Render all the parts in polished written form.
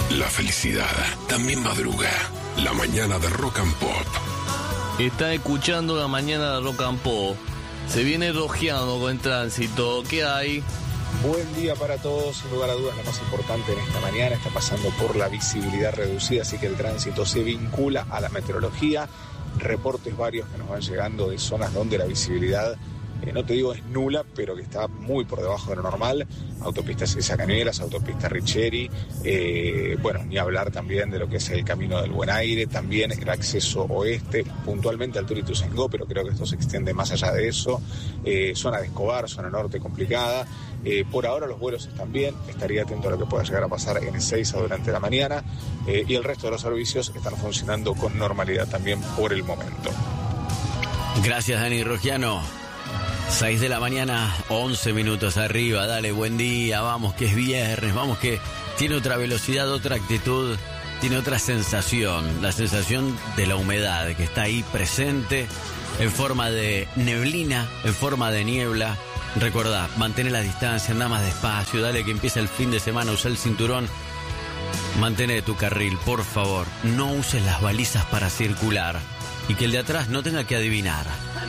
La felicidad también madruga. La mañana de Rock and Pop. Está escuchando La mañana de Rock and Pop. Se viene rojeando con el tránsito. ¿Qué hay? Buen día para todos. Sin lugar a dudas, la más importante en esta mañana está pasando por la visibilidad reducida, así que el tránsito se vincula a la meteorología. Reportes varios que nos van llegando de zonas donde la visibilidad, no te digo es nula, pero que está muy por debajo de lo normal. Autopistas César Cañuelas, autopista Richeri, bueno, ni hablar también de lo que es el Camino del Buen Aire, también el acceso oeste, puntualmente Altura Ituzaingó, pero creo que esto se extiende más allá de eso. Zona de Escobar, zona norte complicada. Por ahora los vuelos están bien, estaría atento a lo que pueda llegar a pasar en Ezeiza durante la mañana, y el resto de los servicios están funcionando con normalidad también por el momento. Gracias, Dani Rogiano. 6 de la mañana, 11 minutos arriba. Dale, buen día, vamos que es viernes, vamos que tiene otra velocidad, otra actitud, tiene otra sensación, la sensación de la humedad que está ahí presente en forma de neblina, en forma de niebla. Recordá, mantén la distancia, anda más despacio, dale que empieza el fin de semana, usa el cinturón, mantén tu carril, por favor, no uses las balizas para circular y que el de atrás no tenga que adivinar.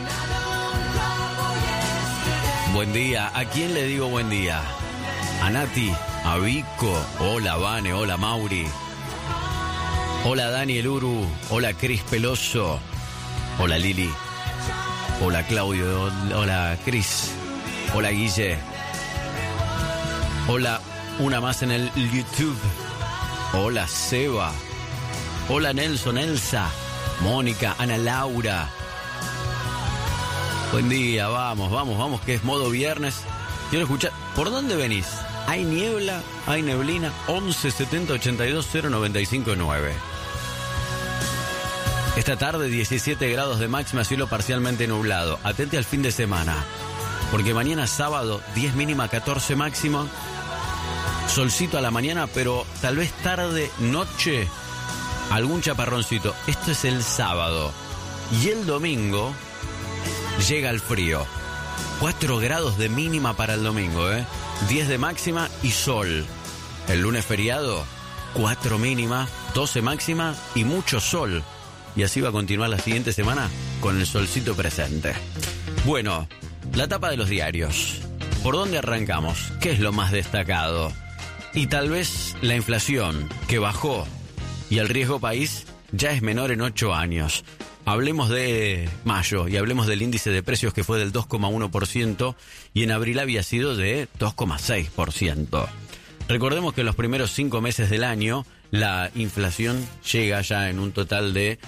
Buen día. ¿A quién le digo buen día? A Nati, a Vico, hola Vane, hola Mauri, hola Dani el Uru, hola Cris Peloso, hola Lili, hola Claudio, hola Cris, hola Guille, hola una más en el YouTube, hola Seba, hola Nelson, Elsa, Mónica, Ana Laura. Buen día, vamos, que es modo viernes. Quiero escuchar, ¿por dónde venís? ¿Hay niebla? ¿Hay neblina? 11 70 82 095 9. Esta tarde 17 grados de máxima, cielo parcialmente nublado. Atente al fin de semana, porque mañana sábado 10 mínima, 14 máxima. Solcito a la mañana, pero tal vez tarde, noche, algún chaparroncito. Esto es el sábado. Y el domingo llega el frío. 4 grados de mínima para el domingo, 10 de máxima y sol. El lunes feriado, 4 mínima, 12 máxima y mucho sol. Y así va a continuar la siguiente semana con el solcito presente. Bueno, la tapa de los diarios. ¿Por dónde arrancamos? ¿Qué es lo más destacado? Y tal vez la inflación, que bajó, y el riesgo país ya es menor en 8 años. Hablemos de mayo y hablemos del índice de precios, que fue del 2,1% y en abril había sido de 2,6%. Recordemos que en los primeros 5 meses del año la inflación llega ya en un total de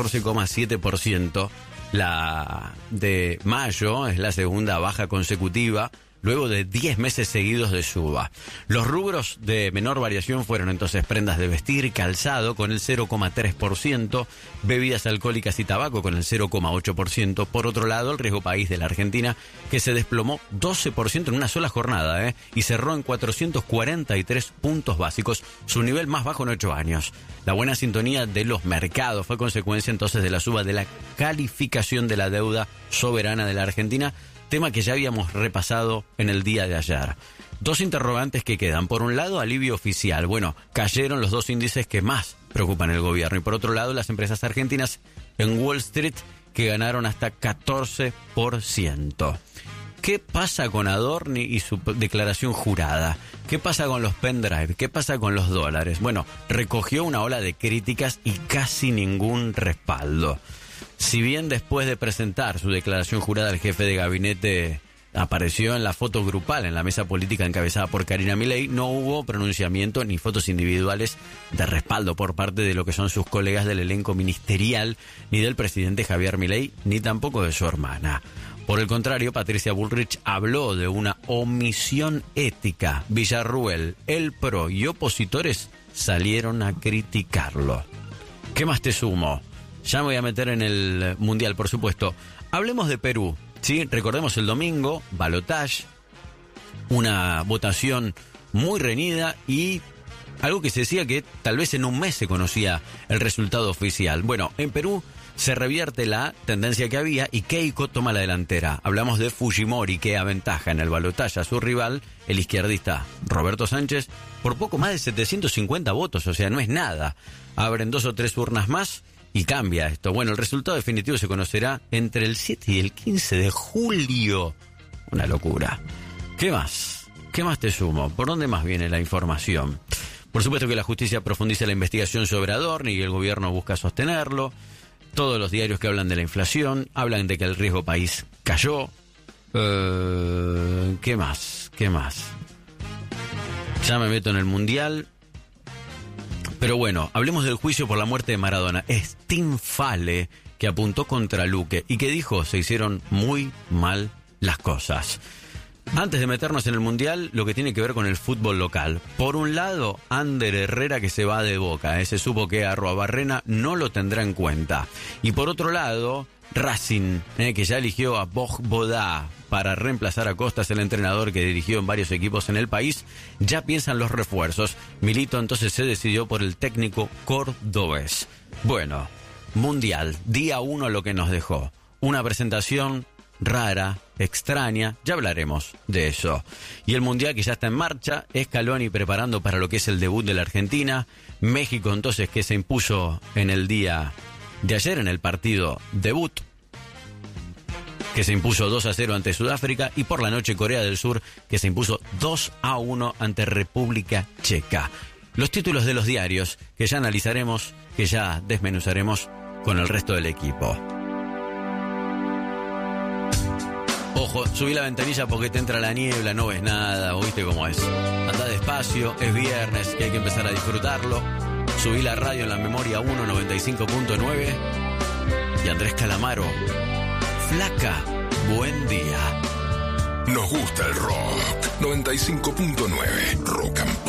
14,7%. La de mayo es la segunda baja consecutiva, luego de 10 meses seguidos de suba. Los rubros de menor variación fueron entonces prendas de vestir y calzado con el 0,3%, bebidas alcohólicas y tabaco con el 0,8%. Por otro lado, el riesgo país de la Argentina, que se desplomó 12% en una sola jornada, y cerró en 443 puntos básicos, su nivel más bajo en 8 años. La buena sintonía de los mercados fue consecuencia entonces de la suba de la calificación de la deuda soberana de la Argentina, tema que ya habíamos repasado en el día de ayer. Dos interrogantes que quedan. Por un lado, alivio oficial. Bueno, cayeron los dos índices que más preocupan al gobierno. Y por otro lado, las empresas argentinas en Wall Street, que ganaron hasta 14%. ¿Qué pasa con Adorni y su declaración jurada? ¿Qué pasa con los pendrive? ¿Qué pasa con los dólares? Bueno, recogió una ola de críticas y casi ningún respaldo. Si bien después de presentar su declaración jurada, el jefe de gabinete apareció en la foto grupal en la mesa política encabezada por Karina Milei, no hubo pronunciamiento ni fotos individuales de respaldo por parte de lo que son sus colegas del elenco ministerial, ni del presidente Javier Milei, ni tampoco de su hermana. Por el contrario, Patricia Bullrich habló de una omisión ética. Villarruel, el PRO y opositores salieron a criticarlo. ¿Qué más te sumo? Ya me voy a meter en el Mundial, por supuesto. Hablemos de Perú, ¿sí? Recordemos el domingo, balotaje, una votación muy reñida y Algo que se decía que tal vez en un mes se conocía el resultado oficial. Bueno, en Perú se revierte la tendencia que había y Keiko toma la delantera. Hablamos de Fujimori, que aventaja en el balotaje a su rival, el izquierdista Roberto Sánchez, por poco más de 750 votos, o sea, no es nada. Abren 2 o 3 urnas más y cambia esto. Bueno, el resultado definitivo se conocerá entre el 7 y el 15 de julio. Una locura. ¿Qué más? ¿Qué más te sumo? ¿Por dónde más viene la información? Por supuesto que la justicia profundiza la investigación sobre Adorni y el gobierno busca sostenerlo. Todos los diarios que hablan de la inflación hablan de que el riesgo país cayó. ¿Qué más? ¿Qué más? Ya me meto en el Mundial. Pero bueno, hablemos del juicio por la muerte de Maradona. Es Tim Fale, que apuntó contra Luque y que dijo se hicieron muy mal las cosas. Antes de meternos en el Mundial, lo que tiene que ver con el fútbol local. Por un lado, Ander Herrera, que se va de Boca. Se supo que Arruabarrena no lo tendrá en cuenta. Y por otro lado, Racing, que ya eligió a Bogdá para reemplazar a Costas, el entrenador que dirigió en varios equipos en el país, ya piensan los refuerzos. Milito entonces se decidió por el técnico cordobés. Bueno, Mundial, día 1 lo que nos dejó. Una presentación rara, extraña, ya hablaremos de eso. Y el Mundial que ya está en marcha, Scaloni preparando para lo que es el debut de la Argentina, México entonces que se impuso en el día de ayer en el partido debut, que se impuso 2-0 ante Sudáfrica, y por la noche Corea del Sur que se impuso 2-1 ante República Checa. Los títulos de los diarios que ya analizaremos, que ya desmenuzaremos con el resto del equipo. Ojo, subí la ventanilla porque te entra la niebla, no ves nada, ¿oíste cómo es? Anda despacio, es viernes, que hay que empezar a disfrutarlo. Subí la radio en la memoria 195.9 y Andrés Calamaro. Flaca, buen día. Nos gusta el rock. 95.9 Rock and Pop.